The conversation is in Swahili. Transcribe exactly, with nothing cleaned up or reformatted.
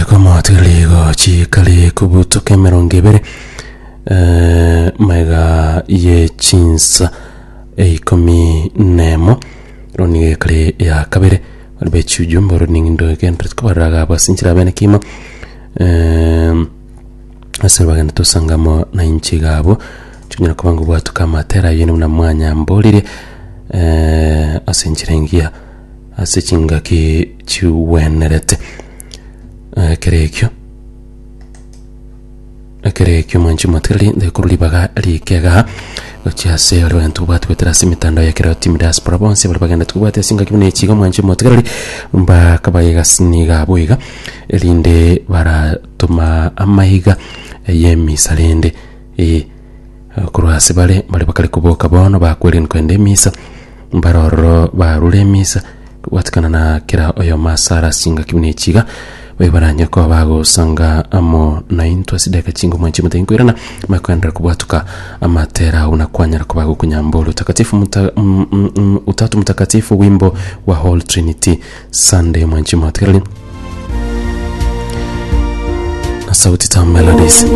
Kama atiligo chikali kubutoke merongibere mega ye chinsa eikomi nemo ronige kale ya kabere albe chujumbo roningindo kendret kubaraga basinchira bene kimo eh asabagana tosangamo na inchi gabo chunyira kubangu bwatu kama tera yene na mwanya mbolire eh asinchirengia asichinga ki chuwenerete kerekyo kerekyo manchi matali de kulibaga likega cyase ari bantu batwetera simitando ya kera team diaspora bonse barabaganda twubate singa kibone kigo manchi matali mba kabayiga siniga boyiga elinde baratuma amahiga yemi salende e kurwase bale bale bakali kuboka bono bakwelin kwende misa mbaroro barule misa watkana na kera oyo masara singa kibone kiga webaranya ko bago sanga amo na into sideka chingo mwanchi mutenkwirana makwandra kubatuka amatera unakwanyara kubago kunyambolo utakatifu muta, um, um, um, utatu mtakatifu wimbo wa Holy Trinity Sunday mwanchi mwatkirali na sauti tamu melodies.